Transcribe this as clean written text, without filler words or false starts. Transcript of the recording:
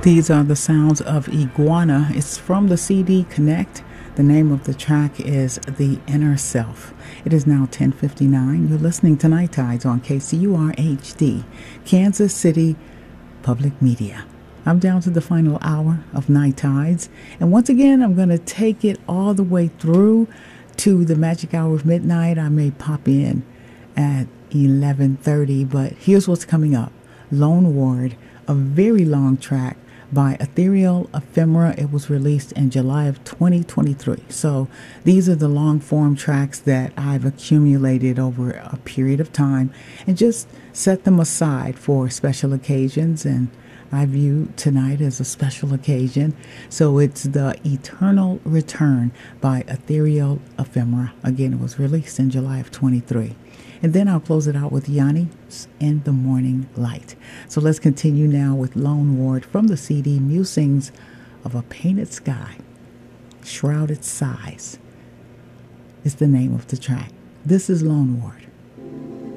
These are the sounds of Iguana. It's from the CD Connect. The name of the track is The Inner Self. It is now 10:59. You're listening to Night Tides on KCUR HD, Kansas City Public Media. I'm down to the final hour of Night Tides. And once again, I'm going to take it all the way through to the magic hour of midnight. I may pop in at 11:30, but here's what's coming up. Lone Ward, a very long track by Ethereal Ephemera. It was released in July of 2023. So these are the long form tracks that I've accumulated over a period of time and just set them aside for special occasions, and I view tonight as a special occasion. So it's The Eternal Return by Ethereal Ephemera. Again, it was released in July of 23. And then I'll close it out with Yanni's In the Morning Light. So let's continue now with Lone Ward from the CD Musings of a Painted Sky. Shrouded Sighs is the name of the track. This is Lone Ward.